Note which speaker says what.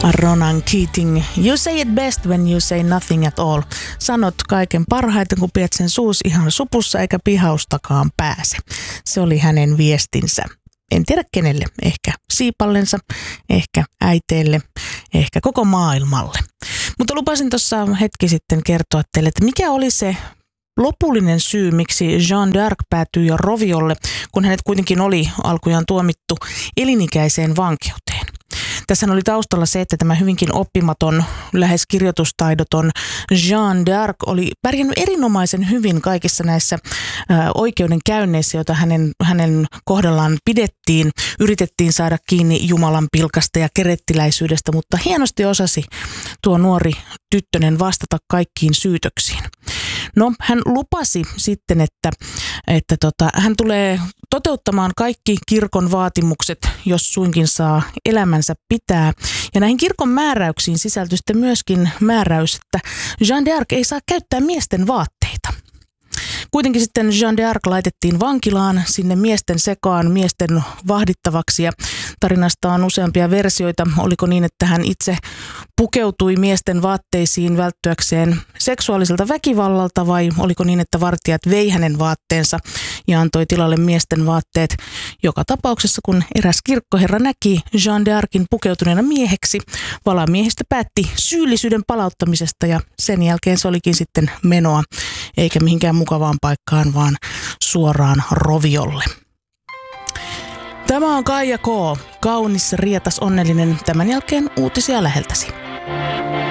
Speaker 1: Ronan Keating, you say it best when you say nothing at all. Sanot kaiken parhaiten, kun pidät sen suus ihan supussa eikä pihaustakaan pääse. Se oli hänen viestinsä. En tiedä kenelle, ehkä siipallensa, ehkä äiteille, ehkä koko maailmalle. Mutta lupasin tuossa hetki sitten kertoa teille, että mikä oli se lopullinen syy, miksi Jeanne d'Arc päätyi jo roviolle, kun hänet kuitenkin oli alkujaan tuomittu elinikäiseen vankeuteen. Tässä oli taustalla se, että tämä hyvinkin oppimaton, lähes kirjoitustaidoton Jeanne d'Arc oli pärjännyt erinomaisen hyvin kaikissa näissä oikeudenkäynneissä, joita hänen kohdallaan pidettiin. Yritettiin saada kiinni Jumalan pilkasta ja kerettiläisyydestä, mutta hienosti osasi tuo nuori tyttönen vastata kaikkiin syytöksiin. No, hän lupasi sitten, että hän tulee toteuttamaan kaikki kirkon vaatimukset, jos suinkin saa elämänsä pitää. Ja näihin kirkon määräyksiin sisältyi sitten myöskin määräys, että Jeanne d'Arc ei saa käyttää miesten vaatteita. Kuitenkin sitten Jeanne d'Arc laitettiin vankilaan sinne miesten sekaan, miesten vahdittavaksi ja tarinasta on useampia versioita. Oliko niin, että hän itse pukeutui miesten vaatteisiin välttyäkseen seksuaaliselta väkivallalta vai oliko niin, että vartijat vei hänen vaatteensa ja antoi tilalle miesten vaatteet. Joka tapauksessa, kun eräs kirkkoherra näki Jeanne d'Arcin pukeutuneena mieheksi, valamiehistö päätti syyllisyyden palauttamisesta ja sen jälkeen se olikin sitten menoa, eikä mihinkään mukavaan paikkaan, vaan suoraan roviolle. Tämä on Kaija K. Kaunis, rietas, onnellinen. Tämän jälkeen uutisia läheltäsi.